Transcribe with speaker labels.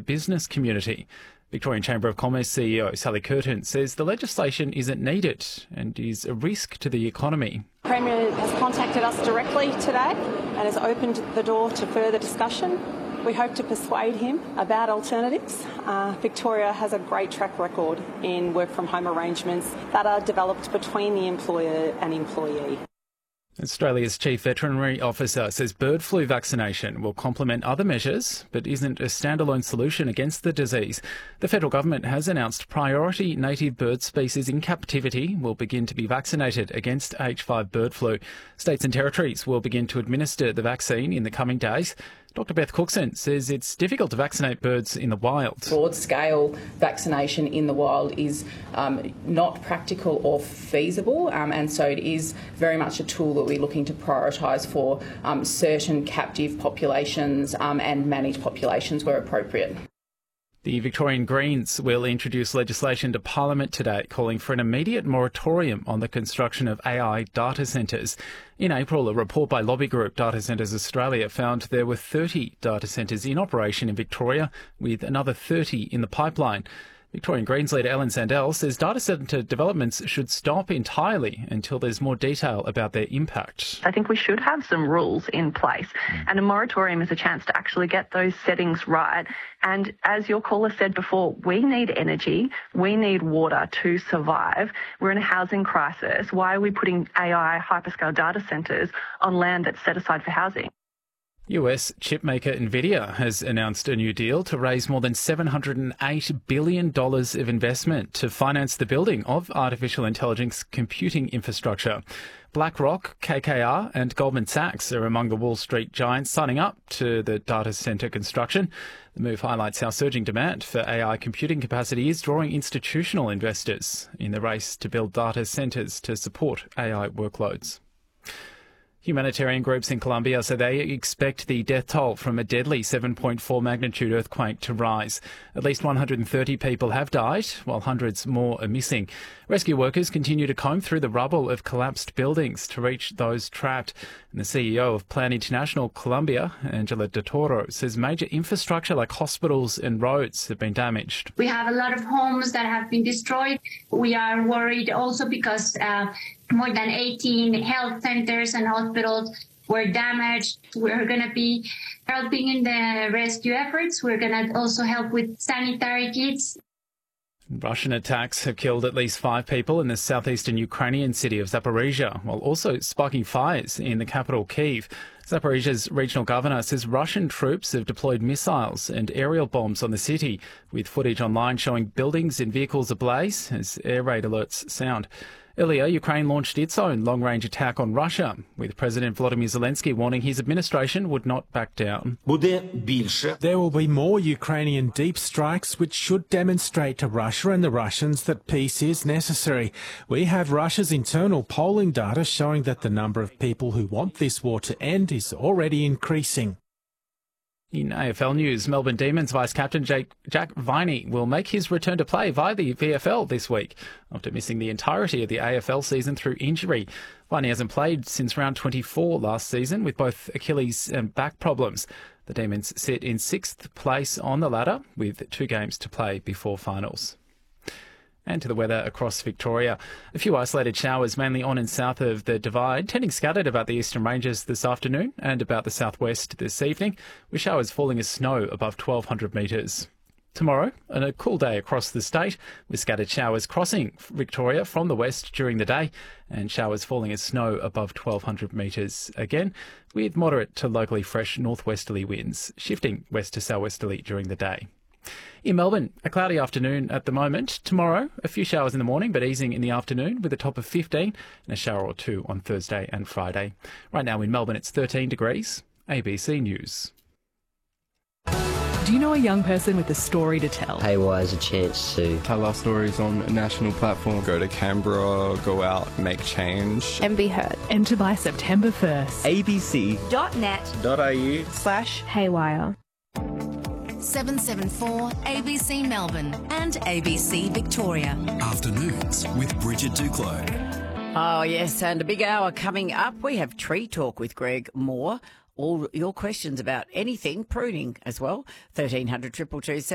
Speaker 1: business community. Victorian Chamber of Commerce CEO Sally Curtin says the legislation isn't needed and is a risk to the economy.
Speaker 2: The Premier has contacted us directly today and has opened the door to further discussion. We hope to persuade him about alternatives. Victoria has a great track record in work-from-home arrangements that are developed between the employer and employee.
Speaker 1: Australia's Chief Veterinary Officer says bird flu vaccination will complement other measures but isn't a standalone solution against the disease. The federal government has announced priority native bird species in captivity will begin to be vaccinated against H5 bird flu. States and territories will begin to administer the vaccine in the coming days. Dr Beth Cookson says it's difficult to vaccinate birds in the wild.
Speaker 3: Broad-scale vaccination in the wild is not practical or feasible, and so it is very much a tool that we're looking to prioritise for certain captive populations and managed populations where appropriate.
Speaker 1: The Victorian Greens will introduce legislation to Parliament today calling for an immediate moratorium on the construction of AI data centres. In April, a report by lobby group Data Centres Australia found there were 30 data centres in operation in Victoria, with another 30 in the pipeline. Victorian Greens leader Ellen Sandell says data centre developments should stop entirely until there's more detail about their impact.
Speaker 4: I think we should have some rules in place, and a moratorium is a chance to actually get those settings right. And as your caller said before, we need energy, we need water to survive. We're in a housing crisis. Why are we putting AI hyperscale data centres on land that's set aside for housing?
Speaker 1: US chipmaker Nvidia has announced a new deal to raise more than $708 billion of investment to finance the building of artificial intelligence computing infrastructure. BlackRock, KKR and Goldman Sachs are among the Wall Street giants signing up to the data centre construction. The move highlights how surging demand for AI computing capacity is drawing institutional investors in the race to build data centres to support AI workloads. Humanitarian groups in Colombia say they expect the death toll from a deadly 7.4 magnitude earthquake to rise. At least 130 people have died, while hundreds more are missing. Rescue workers continue to comb through the rubble of collapsed buildings to reach those trapped. And the CEO of Plan International Colombia, Angela de Toro, says major infrastructure like hospitals and roads have been damaged.
Speaker 5: We have a lot of homes that have been destroyed. We are worried also because more than 18 health centers and hospitals were damaged. We're going to be helping in the rescue efforts. We're going to also help with sanitary kits.
Speaker 1: Russian attacks have killed at least 5 people in the southeastern Ukrainian city of Zaporizhia, while also sparking fires in the capital, Kyiv. Zaporizhia's regional governor says Russian troops have deployed missiles and aerial bombs on the city, with footage online showing buildings and vehicles ablaze as air raid alerts sound. Earlier, Ukraine launched its own long-range attack on Russia, with President Volodymyr Zelensky warning his administration would not back down.
Speaker 6: There will be more Ukrainian deep strikes which should demonstrate to Russia and the Russians that peace is necessary. We have Russia's internal polling data showing that the number of people who want this war to end is already increasing.
Speaker 1: In AFL news, Melbourne Demons vice-captain Jack Viney will make his return to play via the VFL this week after missing the entirety of the AFL season through injury. Viney hasn't played since round 24 last season with both Achilles and back problems. The Demons sit in 6th place on the ladder with 2 games to play before finals. And to the weather across Victoria. A few isolated showers mainly on and south of the Divide, tending scattered about the eastern ranges this afternoon and about the southwest this evening, with showers falling as snow above 1,200 metres. Tomorrow, and a cool day across the state, with scattered showers crossing Victoria from the west during the day and showers falling as snow above 1,200 metres again, with moderate to locally fresh northwesterly winds, shifting west to southwesterly during the day. In Melbourne, a cloudy afternoon at the moment. Tomorrow, a few showers in the morning, but easing in the afternoon with a top of 15 and a shower or 2 on Thursday and Friday. Right now in Melbourne, it's 13 degrees. ABC News.
Speaker 7: Do you know a young person with a story to tell?
Speaker 8: Haywire is a chance to
Speaker 9: tell our stories on a national platform. Go to Canberra, go out, make change.
Speaker 10: And be heard.
Speaker 7: Enter by September 1st.
Speaker 10: abc.net.au/haywire.
Speaker 11: 774 ABC Melbourne and ABC Victoria.
Speaker 12: Afternoons with Bridget Duclos.
Speaker 13: Oh, yes, and a big hour coming up. We have Tree Talk with Greg Moore. All your questions about anything, pruning as well. 1300 222